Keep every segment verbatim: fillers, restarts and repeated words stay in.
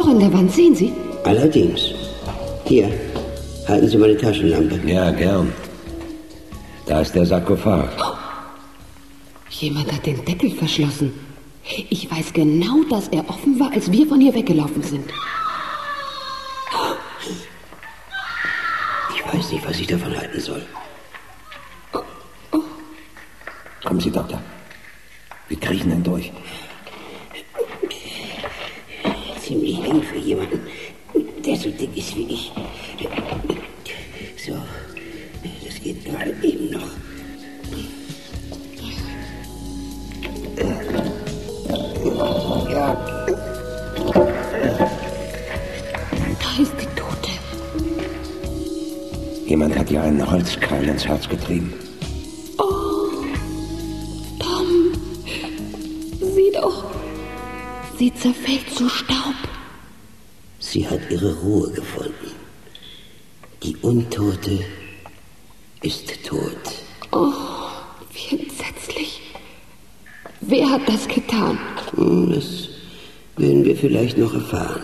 an der Wand, sehen Sie? Allerdings. Hier, halten Sie meine Taschenlampe. Ja, gern. Da ist der Sarkophag. Oh. Jemand hat den Deckel verschlossen. Ich weiß genau, dass er offen war, als wir von hier weggelaufen sind. Ich weiß nicht, was ich davon halten soll. Oh. Oh. Kommen Sie, Doktor. Wir kriechen ihn durch. Ziemlich eng für jemanden, der so dick ist wie ich. So, das geht gerade eben noch. Ja. Da ist die Tote. Jemand hat ihr einen Holzkeil ins Herz getrieben. Oh, Tom, sieh doch. Sie zerfällt zu Staub. Sie hat ihre Ruhe gefunden. Die Untote ist tot. Oh, wie entsetzlich. Wer hat das getan? Das werden wir vielleicht noch erfahren.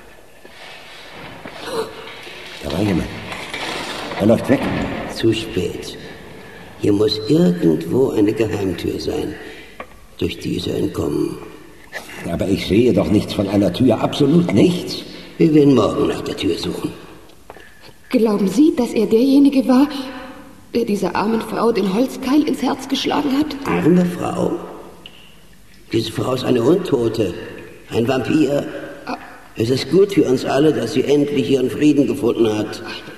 Da war jemand. Er läuft weg. Zu spät. Hier muss irgendwo eine Geheimtür sein, durch die ist er entkommen. Aber ich sehe doch nichts von einer Tür, absolut nichts. Wir werden morgen nach der Tür suchen. Glauben Sie, dass er derjenige war, der dieser armen Frau den Holzkeil ins Herz geschlagen hat? Arme Frau? Diese Frau ist eine Untote, ein Vampir. Es ist gut für uns alle, dass sie endlich ihren Frieden gefunden hat. Ein